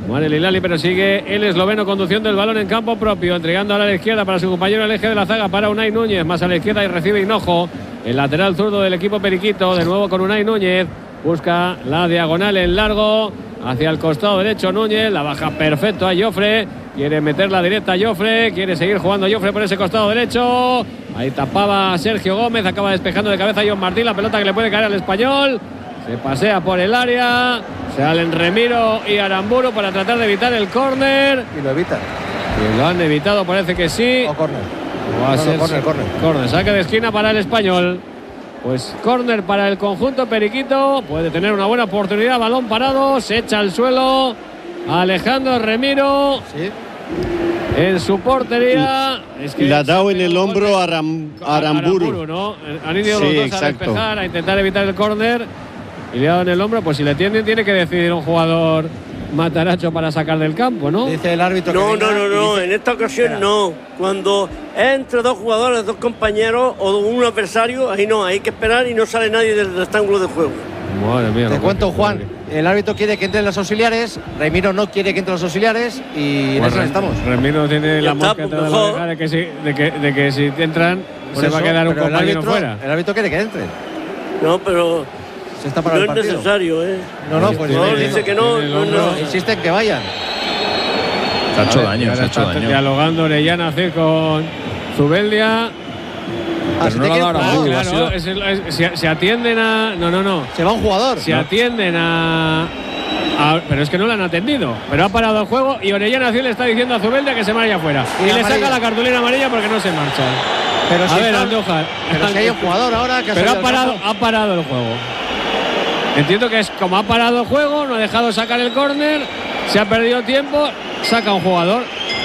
Muere Lilali, pero sigue el esloveno conduciendo el balón en campo propio, entregando ahora a la izquierda para su compañero el eje de la zaga, para Unai Núñez, más a la izquierda y recibe Hinojo, el lateral zurdo del equipo periquito, de nuevo con Unai Núñez, busca la diagonal en largo, hacia el costado derecho Núñez, la baja perfecto a Jofre, quiere meterla directa a Jofre, quiere seguir jugando Jofre por ese costado derecho, ahí tapaba Sergio Gómez, acaba despejando de cabeza a John Martín, la pelota que le puede caer al español, se pasea por el área, salen Remiro y Aramburu para tratar de evitar el córner. Y lo evitan. Y lo han evitado, parece que sí. O córner. Córner, saque de esquina para el español. Pues córner para el conjunto periquito. Puede tener una buena oportunidad. Balón parado, se echa al suelo Alejandro Remiro. Sí. En su portería. Es que le ha dado en el hombro a Aramburu, ¿no? Han ido los dos a despejar, a intentar evitar el córner. Y le ha dado en el hombro. Pues si le tienden, tiene que decidir un jugador Mataracho para sacar del campo, ¿no? Dice el árbitro. No, en esta ocasión no. Cuando es entre dos jugadores, dos compañeros o un adversario, ahí no, hay que esperar y no sale nadie del rectángulo de juego. Madre mía. Te cuento, Juan, el árbitro quiere que entren los auxiliares, Remiro no quiere que entren los auxiliares y en eso estamos. Remiro tiene la mosca de la oreja de que si entran se va a quedar un compañero fuera. El árbitro quiere que entren. No, pero se está para no el partido. Es necesario, ¿eh? No, pues dice que no. Insiste en que vayan. Se ha hecho daño, se ha hecho daño. Dialogando Orellana con Zubeldia. Pero no lo ha dado claro, se atienden a... No. Se va un jugador. Se atienden a... Pero es que no le han atendido. Pero ha parado el juego y Orellana le está diciendo a Zubeldia que se vaya afuera. Y le saca la cartulina amarilla porque no se marcha. Pero a ver, Andújar. Pero si hay un jugador ahora que pero ha parado el juego. Entiendo que es como ha parado el juego, no ha dejado sacar el córner, se ha perdido tiempo, saca un jugador.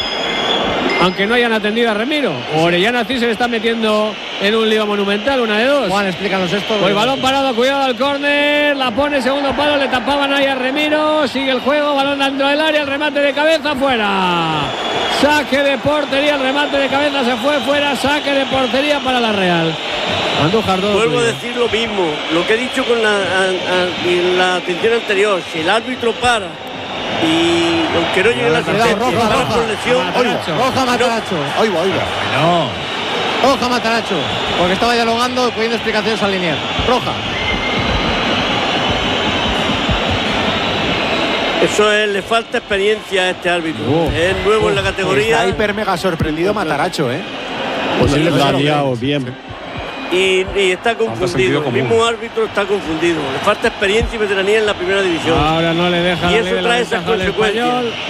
Aunque no hayan atendido a Remiro. Orellana sí se le está metiendo en un lío monumental, una de dos. Juan, explícanos esto. Pues balón parado, cuidado al córner, la pone segundo palo, le tapaban ahí a Remiro, sigue el juego, balón dentro del área, el remate de cabeza fuera. Saque de portería, el remate de cabeza se fue fuera, saque de portería para la Real. Andújar, vuelvo a decir lo mismo, lo que he dicho con la atención anterior, si el árbitro para y aunque no llegue la asistencia por lesión, roja Mataracho. Oiga. No. Roja Mataracho, porque estaba dialogando, pidiendo explicaciones al lineal. Roja. Eso es, le falta experiencia a este árbitro. Es nuevo en la categoría. Está hiper mega sorprendido Mataracho, Pues él lo ha liado bien. Y está confundido. El mismo árbitro está confundido. Le falta experiencia y veteranía en la primera división. Ahora no le deja. Y eso trae esas consecuencias.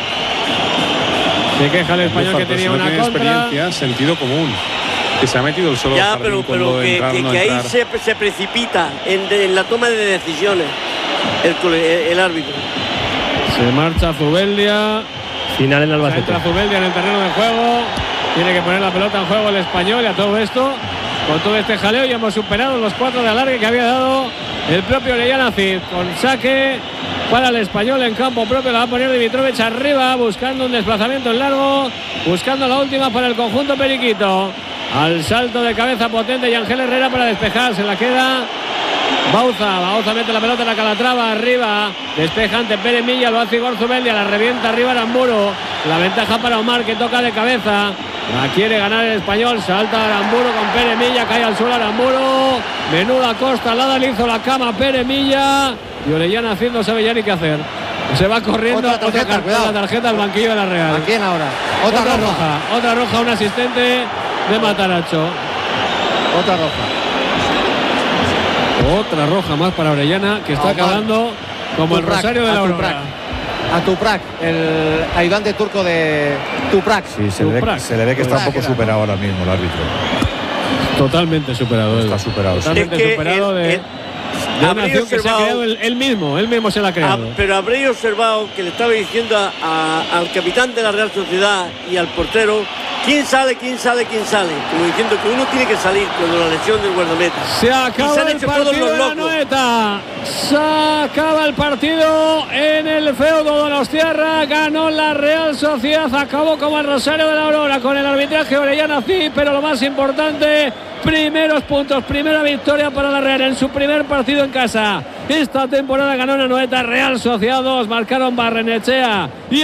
Se queja el español que tenía una experiencia, sentido común. Que se ha metido el solo. Ya, pero que ahí se precipita en la toma de decisiones el árbitro. Se marcha Zubeldia. Final en Albacete. Entra Zubeldia en el terreno de juego. Tiene que poner la pelota en juego el español y a todo esto. Con todo este jaleo ya hemos superado los 4 de alargue que había dado el propio Orellana Cid. Con saque para el español en campo propio. La va a poner Dimitrovic arriba, buscando un desplazamiento en largo. Buscando la última para el conjunto periquito. Al salto de cabeza potente y Ángel Herrera para despejar. Se la queda Bauza mete la pelota en la Calatrava arriba. Despeja ante Pere Milla. Lo hace Igor Zubeldia. La revienta arriba Aramburu. La ventaja para Omar que toca de cabeza. La quiere ganar el español, salta Aramburu con Pere Milla, cae al suelo Aramburu, menuda costalada, le hizo la cama a Pere Milla y Orellana Cid no sabe ya ni qué hacer. Se va corriendo otra tarjeta al banquillo de la Real. ¿A quién ahora? Otra roja, un asistente de Mataracho. Otra roja más para Orellana, que está acabando como el rosario de la Aurora. A Tuprak, el ayudante turco de Tuprak. Sí, se le ve que está un poco superado ahora mismo el árbitro. Totalmente superado. Está superado. Totalmente superado de una acción que se ha creado él mismo se la ha creado. Pero habréis observado que le estaba diciendo al capitán de la Real Sociedad y al portero ¿quién sale? Como diciendo que uno tiene que salir cuando la lesión del guardameta. Se acaba el partido de la Anoeta. Se acaba el partido en el feudo Donostiarra. Ganó la Real Sociedad. Acabó como el rosario de la Aurora con el arbitraje Orellana Cid. Pero lo más importante, primeros puntos, primera victoria para la Real en su primer partido en casa. Esta temporada ganó la Anoeta. Real Sociedad 2. Marcaron Barrenechea y